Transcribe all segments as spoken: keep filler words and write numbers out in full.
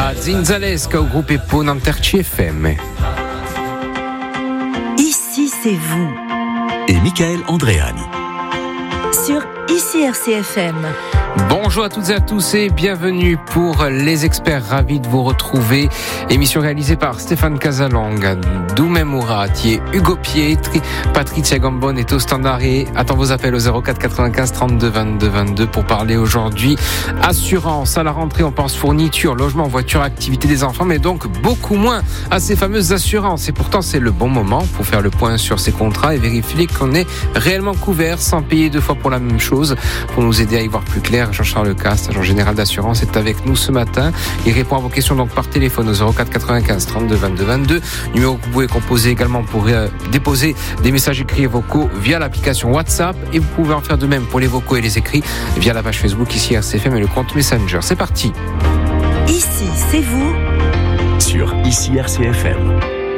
La Zinzalesca au groupe Epo Nanterci F M. Ici c'est vous. Et Michael Andréani. Sur Ici R C F M. Bonjour à toutes et à tous et bienvenue pour Les Experts, ravis de vous retrouver. Émission réalisée par Stéphane Casalong, Doumé Mourati, Hugo Pietri, Patricia Gambon est au standard et attend vos appels au zéro quatre quatre-vingt-quinze trente-deux vingt-deux vingt-deux pour parler aujourd'hui assurance. À la rentrée, on pense fourniture, logement, voiture, activité des enfants, mais donc beaucoup moins à ces fameuses assurances. Et pourtant, c'est le bon moment pour faire le point sur ces contrats et vérifier qu'on est réellement couvert sans payer deux fois pour la même chose. Pour nous aider à y voir plus clair, Jean-Charles Cast, agent général d'assurance, est avec nous ce matin. Il répond à vos questions donc par téléphone au zéro quatre quatre-vingt-quinze trente-deux vingt-deux vingt-deux. Numéro que vous pouvez composer également pour euh, déposer des messages écrits et vocaux via l'application WhatsApp. Et vous pouvez en faire de même pour les vocaux et les écrits via la page Facebook Ici R C F M et le compte Messenger. C'est parti. Ici, c'est vous. Sur Ici R C F M.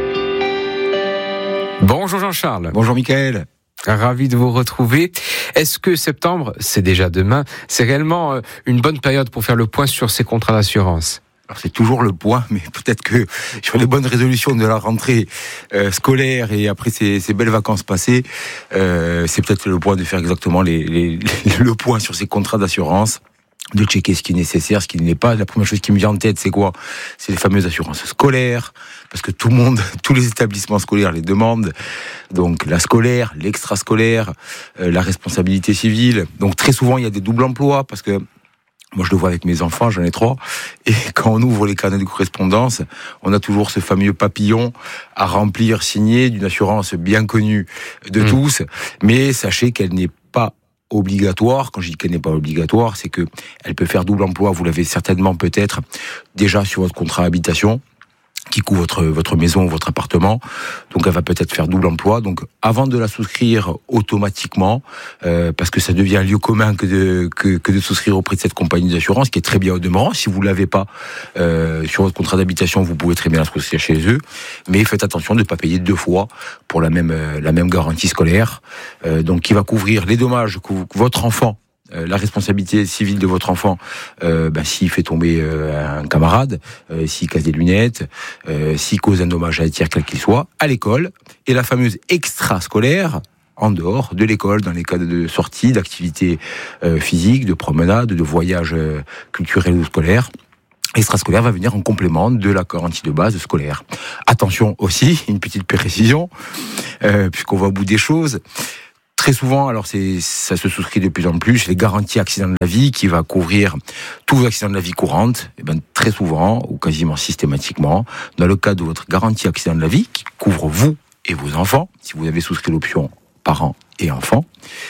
Bonjour Jean-Charles. Bonjour Michael. Ravi de vous retrouver. Est-ce que septembre, c'est déjà demain, c'est réellement une bonne période pour faire le point sur ces contrats d'assurance ? Alors c'est toujours le point, mais peut-être que sur les bonnes résolutions de la rentrée euh, scolaire et après ces, ces belles vacances passées, euh, c'est peut-être le point de faire exactement les, les, les, le point sur ces contrats d'assurance, de checker ce qui est nécessaire, ce qui ne l'est pas. La première chose qui me vient en tête, c'est quoi ? C'est les fameuses assurances scolaires, parce que tout le monde, tous les établissements scolaires les demandent. Donc la scolaire, l'extrascolaire, euh, la responsabilité civile. Donc très souvent, il y a des doubles emplois, parce que moi, je le vois avec mes enfants, j'en ai trois. Et quand on ouvre les carnets de correspondance, on a toujours ce fameux papillon à remplir, signé, d'une assurance bien connue de mmh. tous. Mais sachez qu'elle n'est pas obligatoire. Quand je dis qu'elle n'est pas obligatoire, c'est que elle peut faire double emploi. Vous l'avez certainement peut-être déjà sur votre contrat habitation, qui couvre votre, votre maison ou votre appartement. Donc elle va peut-être faire double emploi. Donc avant de la souscrire automatiquement, euh, parce que ça devient un lieu commun que de, que, que de souscrire auprès de cette compagnie d'assurance, qui est très bien au demeurant. Si vous ne l'avez pas euh, sur votre contrat d'habitation, vous pouvez très bien la souscrire chez eux. Mais faites attention de ne pas payer deux fois pour la même, euh, la même garantie scolaire. Euh, donc qui va couvrir les dommages que, vous, que votre enfant, Euh, la responsabilité civile de votre enfant, euh, bah, s'il fait tomber euh, un camarade, euh, s'il casse des lunettes, euh, s'il cause un dommage à la tiers quel qu'il soit, à l'école, et la fameuse extrascolaire en dehors de l'école, dans les cas de sortie, d'activités euh, physiques, de promenade, de voyages euh, culturels ou scolaires. Extrascolaire va venir en complément de la garantie de base scolaire. Attention aussi, une petite précision, euh, puisqu'on va au bout des choses. Très souvent, alors c'est, ça se souscrit de plus en plus, les garanties accidents de la vie qui va couvrir tous vos accidents de la vie courante. Et ben très souvent, ou quasiment systématiquement, dans le cas de votre garantie accident de la vie, qui couvre vous et vos enfants, si vous avez souscrit l'option parents et enfants,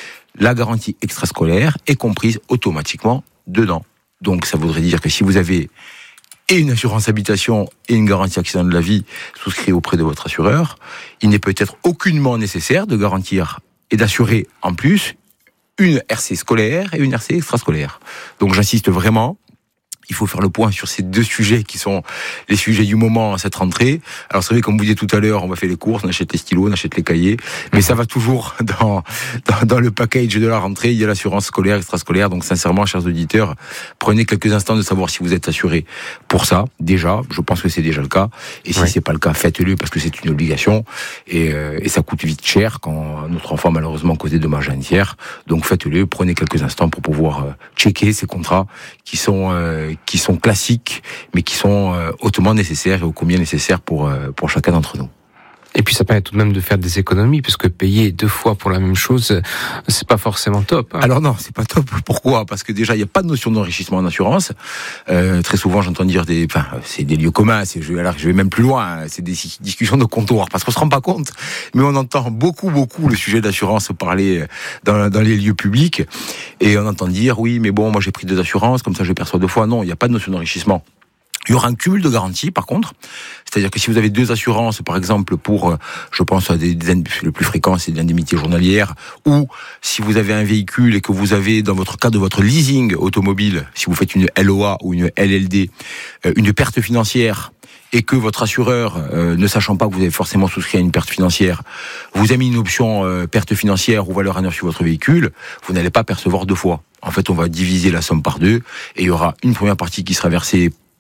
la garantie extrascolaire est comprise automatiquement dedans. Donc ça voudrait dire que si vous avez et une assurance habitation et une garantie accident de la vie souscrit auprès de votre assureur, il n'est peut-être aucunement nécessaire de garantir et d'assurer en plus une R C scolaire et une R C extrascolaire. Donc j'insiste vraiment, il faut faire le point sur ces deux sujets qui sont les sujets du moment à cette rentrée. Alors c'est vrai, comme vous disiez tout à l'heure, on va faire les courses, on achète les stylos, on achète les cahiers, mais ça va toujours dans, dans, dans le package de la rentrée, il y a l'assurance scolaire, extrascolaire. Donc sincèrement, chers auditeurs, prenez quelques instants de savoir si vous êtes assuré pour ça. Déjà, je pense que c'est déjà le cas. Et si oui. c'est pas le cas, faites-le parce que c'est une obligation. Et, euh, et ça coûte vite cher quand notre enfant malheureusement cause des dommages à un tiers. Donc faites-le, prenez quelques instants pour pouvoir euh, checker ces contrats qui sont... Euh, qui sont classiques, mais qui sont euh, hautement nécessaires et ô combien nécessaires pour, euh, pour chacun d'entre nous. Et puis ça permet tout de même de faire des économies, parce que payer deux fois pour la même chose, c'est pas forcément top. Hein. Alors non, c'est pas top. Pourquoi ? Parce que déjà, il n'y a pas de notion d'enrichissement en assurance. Euh, très souvent, j'entends dire des, enfin, c'est des lieux communs. C'est, je, alors, je vais même plus loin. Hein, c'est des discussions de comptoir, parce qu'on se rend pas compte, mais on entend beaucoup, beaucoup le sujet d'assurance parler dans, dans les lieux publics, et on entend dire oui, mais bon, moi j'ai pris deux assurances, comme ça je perçois deux fois. Non, il n'y a pas de notion d'enrichissement. Il y aura un cumul de garanties, par contre. C'est-à-dire que si vous avez deux assurances, par exemple, pour, je pense à des, des le plus fréquent, c'est de l'indemnité journalière, ou si vous avez un véhicule et que vous avez, dans votre cas de votre leasing automobile, si vous faites une L O A ou une L L D, une perte financière, et que votre assureur, euh, ne sachant pas que vous avez forcément souscrit à une perte financière, vous a mis une option euh, perte financière ou valeur à neuf sur votre véhicule, vous n'allez pas percevoir deux fois. En fait, on va diviser la somme par deux, et il y aura une première partie qui sera versée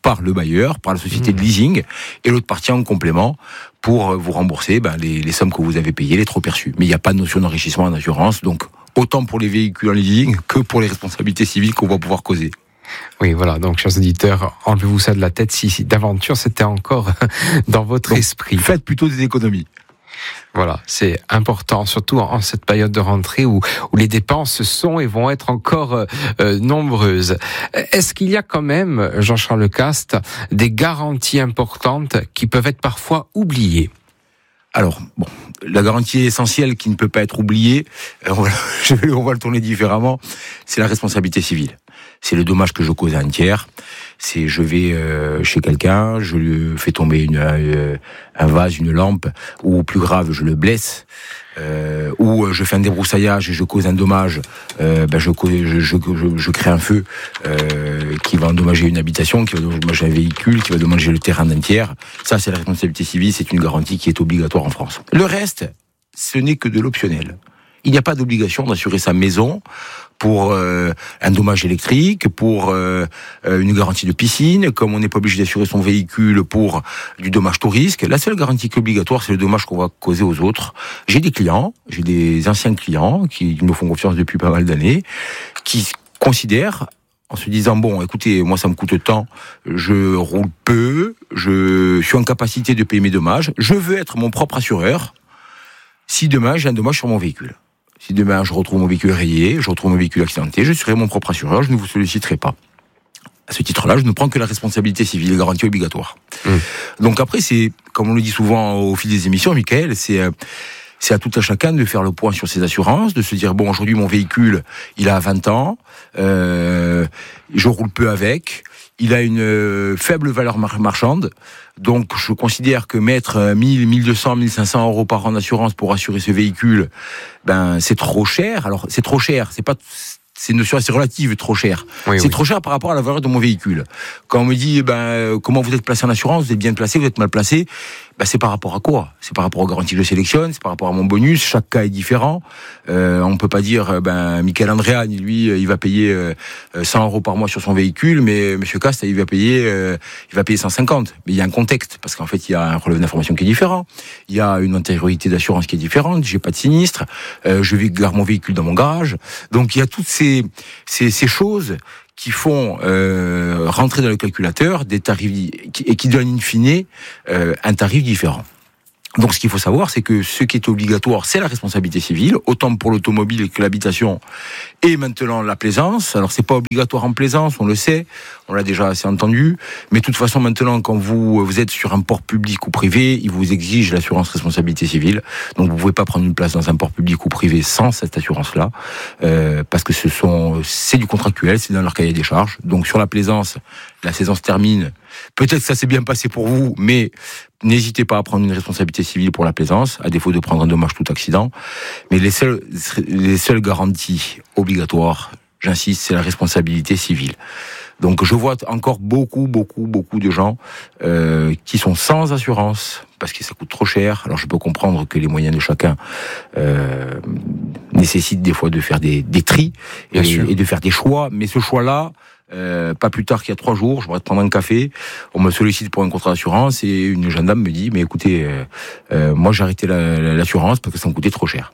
par le bailleur, par la société mmh. de leasing, et l'autre partie en complément pour vous rembourser ben, les, les sommes que vous avez payées, les trop perçues. Mais il n'y a pas de notion d'enrichissement en assurance, donc autant pour les véhicules en leasing que pour les responsabilités civiles qu'on va pouvoir causer. Oui, voilà, donc chers auditeurs, enlevez-vous ça de la tête si, si d'aventure c'était encore dans votre donc, esprit. Faites plutôt des économies. Voilà, c'est important, surtout en cette période de rentrée où, où les dépenses sont et vont être encore euh, nombreuses. Est-ce qu'il y a quand même, Jean-Charles Cast, des garanties importantes qui peuvent être parfois oubliées ? Alors, bon, la garantie essentielle qui ne peut pas être oubliée, on va, je vais, on va le tourner différemment, c'est la responsabilité civile. C'est le dommage que je cause à un tiers. C'est je vais euh, chez quelqu'un, je lui fais tomber une, euh, un vase, une lampe, ou plus grave, je le blesse, euh, ou je fais un débroussaillage et je cause un dommage. Euh, ben je, je, je, je, je crée un feu euh, qui va endommager une habitation, qui va endommager un véhicule, qui va endommager le terrain d'un tiers. Ça, c'est la responsabilité civile. C'est une garantie qui est obligatoire en France. Le reste, ce n'est que de l'optionnel. Il n'y a pas d'obligation d'assurer sa maison pour euh, un dommage électrique, pour euh, une garantie de piscine, comme on n'est pas obligé d'assurer son véhicule pour du dommage tout risque. La seule garantie qui est obligatoire, c'est le dommage qu'on va causer aux autres. J'ai des clients, j'ai des anciens clients qui me font confiance depuis pas mal d'années, qui considèrent, en se disant, bon, écoutez, moi ça me coûte tant, je roule peu, je suis en capacité de payer mes dommages, je veux être mon propre assureur, si demain j'ai un dommage sur mon véhicule. Si demain je retrouve mon véhicule rayé, je retrouve mon véhicule accidenté, je serai mon propre assureur, je ne vous solliciterai pas. À ce titre-là, je ne prends que la responsabilité civile, garantie obligatoire. Mmh. Donc après, c'est, comme on le dit souvent au fil des émissions, Michael, c'est, c'est à tout un chacun de faire le point sur ses assurances, de se dire, bon, aujourd'hui mon véhicule, il a vingt ans, euh, je roule peu avec, il a une euh, faible valeur mar- marchande, donc je considère que mettre mille, mille deux cents, mille cinq cents euros par an d'assurance pour assurer ce véhicule, ben c'est trop cher. Alors c'est trop cher, c'est pas, c'est une notion assez relative, trop cher. Oui, c'est oui. trop cher par rapport à la valeur de mon véhicule. Quand on me dit, ben comment vous êtes placé en assurance, vous êtes bien placé, vous êtes mal placé, ben c'est par rapport à quoi ? C'est par rapport aux garanties que je sélectionne, c'est par rapport à mon bonus. Chaque cas est différent. Euh, on peut pas dire, ben Michael Andréani, lui, il va payer euh, cent euros par mois sur son véhicule, mais Monsieur Cast, il va payer, euh, il va payer cent cinquante. Mais il y a un contexte, parce qu'en fait, il y a un relevé d'information qui est différent. Il y a une antériorité d'assurance qui est différente. J'ai pas de sinistre. Euh, je vais garder mon véhicule dans mon garage. Donc il y a toutes ces ces, ces choses qui font euh, rentrer dans le calculateur des tarifs et qui donnent in fine euh, un tarif différent. Donc ce qu'il faut savoir, c'est que ce qui est obligatoire, c'est la responsabilité civile, autant pour l'automobile que l'habitation, et maintenant la plaisance. Alors c'est pas obligatoire en plaisance, on le sait, on l'a déjà assez entendu, mais de toute façon maintenant, quand vous vous êtes sur un port public ou privé, il vous exige l'assurance responsabilité civile. Donc vous pouvez pas prendre une place dans un port public ou privé sans cette assurance-là, euh, parce que ce sont, c'est du contractuel, c'est dans leur cahier des charges. Donc sur la plaisance, la saison se termine. Peut-être que ça s'est bien passé pour vous, mais n'hésitez pas à prendre une responsabilité civile pour la plaisance, à défaut de prendre un dommage tout accident. Mais les seules, les seules garanties obligatoires, j'insiste, c'est la responsabilité civile. Donc je vois encore beaucoup, beaucoup, beaucoup de gens euh, qui sont sans assurance parce que ça coûte trop cher. Alors je peux comprendre que les moyens de chacun euh, nécessitent des fois de faire des, des tris et, et de faire des choix, mais ce choix-là, Euh, pas plus tard qu'il y a trois jours, je voudrais prendre un café, on me sollicite pour un contrat d'assurance et une gendarme me dit, mais écoutez, euh, euh, moi j'ai arrêté la, la, l'assurance parce que ça me coûtait trop cher.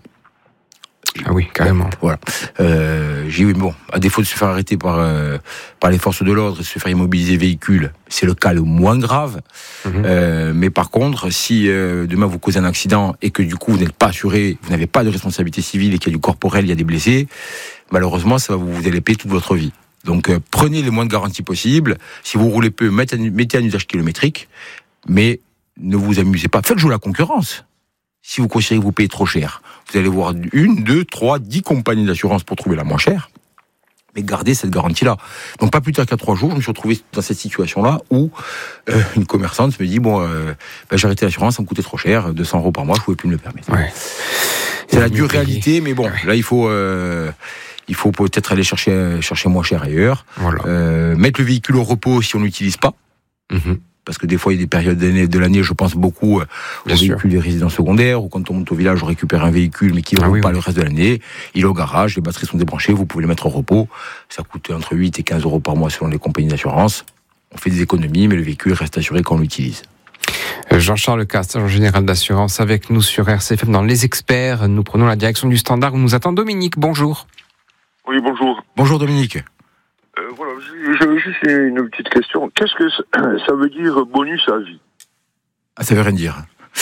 Ah oui, carrément. Voilà. Euh, j'ai dit, oui, bon, à défaut de se faire arrêter par euh, par les forces de l'ordre et de se faire immobiliser véhicule, c'est le cas le moins grave. Mmh. Euh, mais par contre, si euh, demain vous causez un accident et que du coup vous n'êtes pas assuré, vous n'avez pas de responsabilité civile et qu'il y a du corporel, il y a des blessés, malheureusement, ça va vous, vous allez payer toute votre vie. Donc euh, prenez les moins de garanties possibles. Si vous roulez peu, mettez, mettez un usage kilométrique, mais ne vous amusez pas. Faites jouer la concurrence. Si vous considérez que vous payez trop cher, vous allez voir une, deux, trois, dix compagnies d'assurance pour trouver la moins chère. Mais gardez cette garantie-là. Donc pas plus tard qu'à trois jours, je me suis retrouvé dans cette situation-là où euh, une commerçante me dit, bon, euh, ben, j'ai arrêté l'assurance, ça me coûtait trop cher, deux cents euros par mois, je pouvais plus me le permettre. Ouais. C'est la dure réalité, mais bon, là il faut... Euh, Il faut peut-être aller chercher, chercher moins cher ailleurs. Voilà. Euh, mettre le véhicule au repos si on l'utilise pas. Mmh. Parce que des fois, il y a des périodes de l'année, je pense beaucoup aux Bien véhicules sûr. Des résidences secondaires, ou quand on monte au village, on récupère un véhicule, mais qui ne ah roule oui, pas oui. le reste de l'année. Il est au garage, les batteries sont débranchées, vous pouvez le mettre au repos. Ça coûte entre huit et quinze euros par mois selon les compagnies d'assurance. on fait des économies, mais le véhicule reste assuré quand on l'utilise. Jean-Charles Cast, agent général d'assurance, avec nous sur R C F M dans Les Experts. Nous prenons la direction du standard où nous attend Dominique. Bonjour. Oui, bonjour. Bonjour Dominique. Euh, voilà, j'avais juste une petite question. Qu'est-ce que ça, ça veut dire bonus à vie? Ah, ça veut rien dire.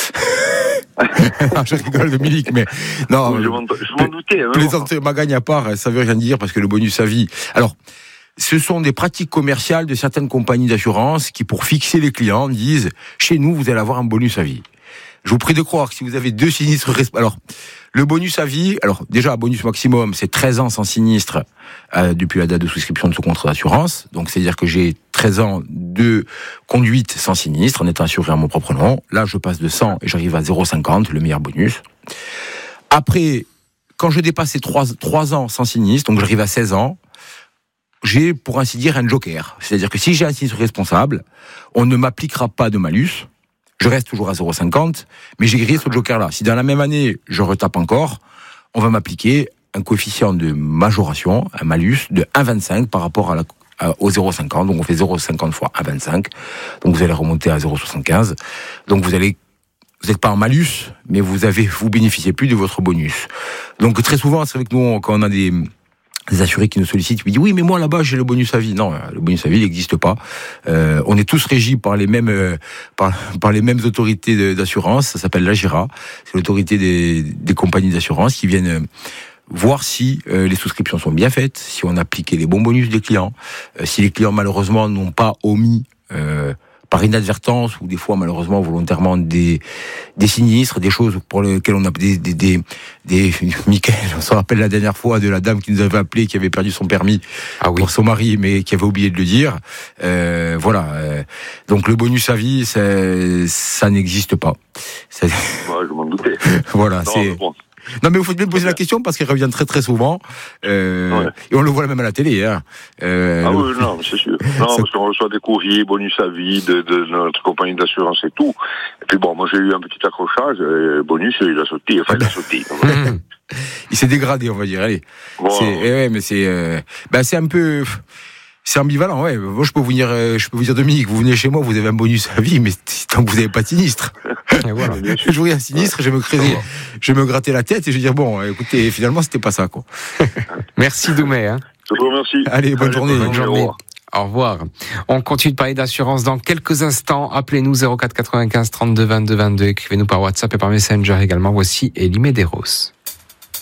Je rigole Dominique, mais non. Oui, je m'en, je m'en doutais. Hein, plaisanterie magagne à part, ça veut rien dire parce que le bonus à vie. Alors, ce sont des pratiques commerciales de certaines compagnies d'assurance qui, pour fixer les clients, disent chez nous, vous allez avoir un bonus à vie. Je vous prie de croire que si vous avez deux sinistres, alors le bonus à vie, alors déjà bonus maximum, c'est treize ans sans sinistre euh, depuis la date de souscription de ce contrat d'assurance. Donc c'est-à-dire que j'ai treize ans de conduite sans sinistre en étant assuré à mon propre nom. Là, je passe de cent et j'arrive à zéro virgule cinquante, le meilleur bonus. Après, quand je dépasse ces trois ans sans sinistre, donc j'arrive à seize ans, j'ai pour ainsi dire un joker. C'est-à-dire que si j'ai un sinistre responsable, on ne m'appliquera pas de malus. Je reste toujours à zéro virgule cinquante, mais j'ai grillé ce joker-là. Si dans la même année, je retape encore, on va m'appliquer un coefficient de majoration, un malus de un virgule vingt-cinq par rapport à la, à, au zéro virgule cinquante. Donc on fait zéro virgule cinquante fois un virgule vingt-cinq. Donc vous allez remonter à zéro virgule soixante-quinze. Donc vous allez, vous n'êtes pas en malus, mais vous avez, vous bénéficiez plus de votre bonus. Donc très souvent, c'est vrai que nous, quand on a des... des assurés qui nous sollicitent, ils disent oui mais moi là-bas j'ai le bonus à vie. Non, le bonus à vie il n'existe pas. Euh, on est tous régis par les mêmes euh, par, par les mêmes autorités de, d'assurance. Ça s'appelle l'AGIRA. C'est l'autorité des, des compagnies d'assurance qui viennent euh, voir si euh, les souscriptions sont bien faites, si on a appliqué les bons bonus des clients, euh, si les clients malheureusement n'ont pas omis euh, par inadvertance ou des fois malheureusement volontairement des des sinistres, des choses pour lesquelles on a des des des, des Michael, on se rappelle la dernière fois de la dame qui nous avait appelé, qui avait perdu son permis ah oui. pour son mari, mais qui avait oublié de le dire. Euh, voilà. Euh, donc le bonus à vie, ça, ça n'existe pas. C'est... Ouais, je m'en doutais. voilà, non, c'est. Bon. Non mais vous faites bien poser la question parce qu'elle revient très très souvent euh, ouais. Et on le voit même à la télé hein. Euh, ah le... oui non c'est sûr non ça... parce qu'on reçoit des courriers bonus à vie de, de notre compagnie d'assurance et tout et puis bon moi j'ai eu un petit accrochage et bonus il a sauté enfin il a sauté il s'est dégradé on va dire allez wow. c'est, eh ouais, mais c'est euh, ben c'est un peu c'est ambivalent, ouais. Moi, je peux vous dire, je peux vous dire, Dominique, vous venez chez moi, vous avez un bonus à vie, mais tant que vous n'avez pas de sinistre. Et voilà. Je voudrais un sinistre, je vais me creuser, je vais me gratter la tête et je vais dire, bon, écoutez, finalement, c'était pas ça, quoi. Merci, Doumé, hein. Je vous remercie. Allez, bonne Allez, journée. Bonne journée. Au revoir. On continue de parler d'assurance dans quelques instants. Appelez-nous zéro quatre quatre-vingt-quinze trente-deux vingt-deux vingt-deux. Écrivez-nous par WhatsApp et par Messenger également. Voici Elie Medeiros.